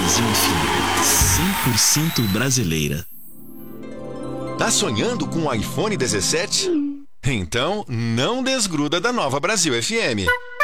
Brasil FM, 100% brasileira. Tá sonhando com o iPhone 17? Então, não desgruda da Nova Brasil FM.